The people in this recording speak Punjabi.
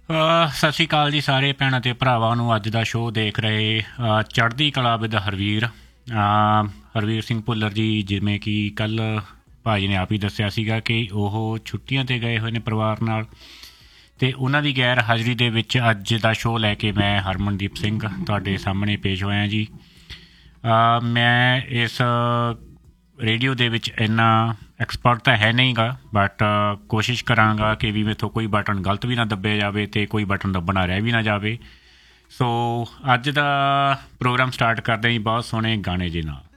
ਸਤਿ ਸ਼੍ਰੀ ਅਕਾਲ ਜੀ ਸਾਰੇ ਭੈਣਾਂ ਅਤੇ ਭਰਾਵਾਂ ਨੂੰ। ਅੱਜ ਦਾ ਸ਼ੋਅ ਦੇਖ ਰਹੇ ਚੜ੍ਹਦੀ ਕਲਾ ਵਿਦ ਹਰਵੀਰ ਸਿੰਘ ਭੁੱਲਰ ਜੀ। ਜਿਵੇਂ ਕਿ ਕੱਲ੍ਹ ਭਾਜੀ ਨੇ ਆਪ ਹੀ ਦੱਸਿਆ ਸੀਗਾ ਕਿ ਉਹ ਛੁੱਟੀਆਂ 'ਤੇ ਗਏ ਹੋਏ ਨੇ ਪਰਿਵਾਰ ਨਾਲ, ਅਤੇ ਉਹਨਾਂ ਦੀ ਗੈਰ ਹਾਜ਼ਰੀ ਦੇ ਵਿੱਚ ਅੱਜ ਦਾ ਸ਼ੋਅ ਲੈ ਕੇ ਮੈਂ ਹਰਮਨਦੀਪ ਸਿੰਘ ਤੁਹਾਡੇ ਸਾਹਮਣੇ ਪੇਸ਼ ਹੋਇਆ ਜੀ। ਮੈਂ ਇਸ ਰੇਡੀਓ ਦੇ ਵਿੱਚ ਇੰਨਾ ਐਕਸਪਰਟ ਤਾਂ ਹੈ ਨਹੀਂ ਗਾ, ਬਟ ਕੋਸ਼ਿਸ਼ ਕਰਾਂਗਾ ਕਿ ਵੀ ਮੈਥੋਂ ਕੋਈ ਬਟਨ ਗਲਤ ਵੀ ਨਾ ਦੱਬਿਆ ਜਾਵੇ ਅਤੇ ਕੋਈ ਬਟਨ ਦੱਬਣਾ ਰਹਿ ਵੀ ਨਾ ਜਾਵੇ। ਸੋ ਅੱਜ ਦਾ ਪ੍ਰੋਗਰਾਮ ਸਟਾਰਟ ਕਰਦੇ ਜੀ ਬਹੁਤ ਸੋਹਣੇ ਗਾਣੇ ਦੇ ਨਾਲ।